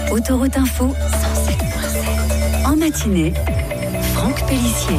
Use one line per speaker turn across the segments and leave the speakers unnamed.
Autoroute Info 107.7. En matinée, Franck Pellissier.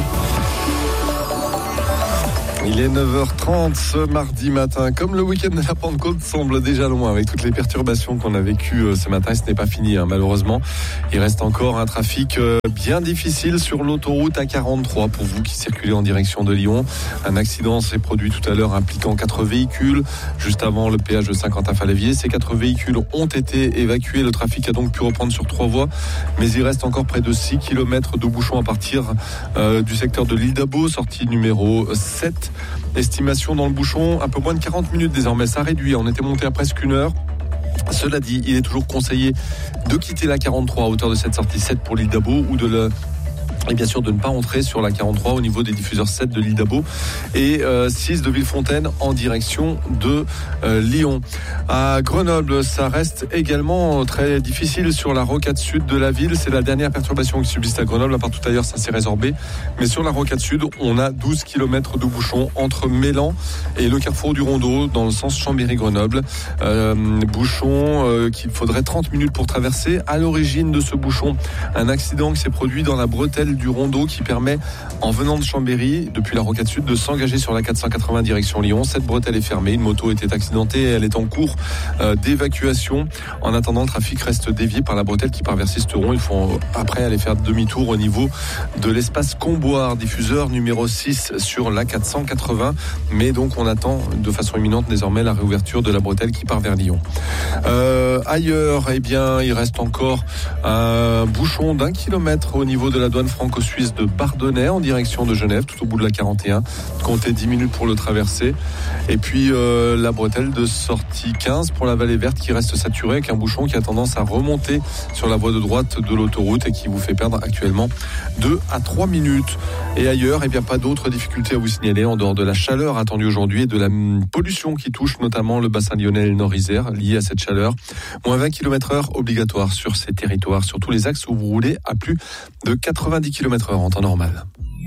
Il est 9h30 ce mardi matin. Comme le week-end de la Pentecôte semble déjà loin avec toutes les perturbations qu'on a vécues ce matin, ce n'est pas fini malheureusement. Il reste encore un trafic bien difficile sur l'autoroute A43 pour vous qui circulez en direction de Lyon. Un accident s'est produit tout à l'heure impliquant 4 véhicules juste avant le péage de Saint-Quentin-Fallavier. Ces 4 véhicules ont été évacués. Le trafic a donc pu reprendre sur 3 voies, mais il reste encore près de 6 km de bouchons à partir du secteur de l'île d'Abo, sortie numéro 7. Estimation dans le bouchon, un peu moins de 40 minutes désormais, ça réduit, on était monté à presque 1 heure. Cela dit, il est toujours conseillé de quitter la 43 à hauteur de cette sortie 7 pour l'île d'Abo et bien sûr de ne pas entrer sur la 43 au niveau des diffuseurs 7 de l'île d'Abo et 6 de Villefontaine en direction de Lyon. À Grenoble, ça reste également très difficile sur la rocade sud de la ville. C'est la dernière perturbation qui subsiste à Grenoble. À part tout ailleurs, ça s'est résorbé. Mais sur la rocade sud, on a 12 km de bouchons entre Mélan et le carrefour du Rondeau dans le sens Chambéry-Grenoble. Bouchon qu'il faudrait 30 minutes pour traverser. À l'origine de ce bouchon, un accident qui s'est produit dans la bretelle du Rondeau qui permet, en venant de Chambéry, depuis la rocade sud, de s'engager sur la 480 direction Lyon. Cette bretelle est fermée, une moto était accidentée et elle est en cours d'évacuation. En attendant, le trafic reste dévié par la bretelle qui part vers Sisteron. Il faut après aller faire demi-tour au niveau de l'espace Comboire, diffuseur numéro 6 sur la 480. Mais donc on attend de façon imminente désormais la réouverture de la bretelle qui part vers Lyon. Ailleurs, eh bien, il reste encore un bouchon d'1 kilomètre au niveau de la douane franco-suisse de Bardonnay en direction de Genève, tout au bout de la 41. Comptez 10 minutes pour le traverser. Et puis la bretelle de sortie 15 pour la vallée verte qui reste saturée avec un bouchon qui a tendance à remonter sur la voie de droite de l'autoroute et qui vous fait perdre actuellement 2 à 3 minutes. Et ailleurs, eh bien, pas d'autres difficultés à vous signaler en dehors de la chaleur attendue aujourd'hui et de la pollution qui touche notamment le bassin lyonnais et le Nord-Isère lié à cette chaleur. Moins 20 km/h obligatoire sur ces territoires, sur tous les axes où vous roulez à plus de 90 km/h en temps normal.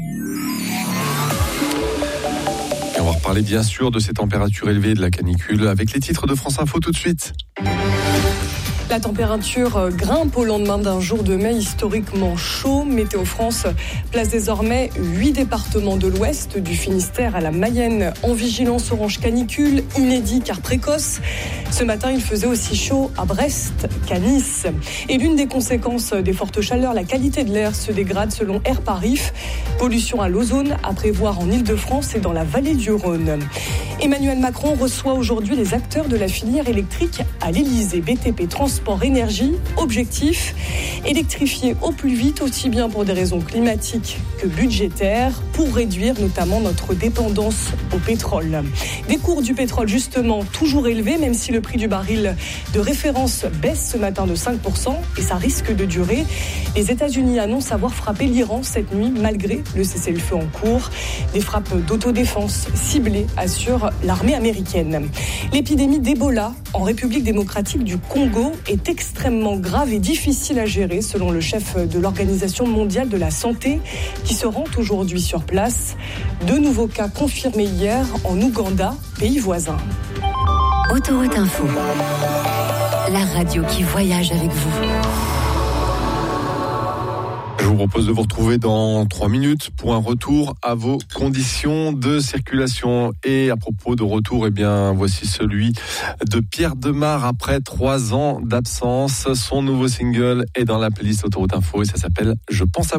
Et on va reparler bien sûr de ces températures élevées et de la canicule avec les titres de France Info tout de suite.
La température grimpe au lendemain d'un jour de mai historiquement chaud. Météo France place désormais 8 départements de l'Ouest, du Finistère à la Mayenne, en vigilance orange canicule, inédit car précoce. Ce matin, il faisait aussi chaud à Brest qu'à Nice. Et l'une des conséquences des fortes chaleurs, la qualité de l'air se dégrade selon Air Paris. Pollution à l'ozone à prévoir en Île-de-France et dans la vallée du Rhône. Emmanuel Macron reçoit aujourd'hui les acteurs de la filière électrique à l'Élysée. BTP, transport, énergie, objectif, électrifier au plus vite, aussi bien pour des raisons climatiques que budgétaires, pour réduire notamment notre dépendance au pétrole. Des cours du pétrole justement toujours élevés, même si le prix du baril de référence baisse ce matin de 5% et ça risque de durer. Les États-Unis annoncent avoir frappé l'Iran cette nuit malgré le cessez-le-feu en cours. Des frappes d'autodéfense ciblées, assure l'armée américaine. L'épidémie d'Ebola en République démocratique du Congo est extrêmement grave et difficile à gérer, selon le chef de l'Organisation mondiale de la santé, qui se rend aujourd'hui sur place. 2 nouveaux cas confirmés hier en Ouganda, pays voisin.
Autoroute Info, la radio qui voyage avec vous.
Je vous propose de vous retrouver dans 3 minutes pour un retour à vos conditions de circulation. Et à propos de retour, eh bien, voici celui de Pierre Demar après 3 ans d'absence. Son nouveau single est dans la playlist Autoroute Info et ça s'appelle « Je pense à vous ».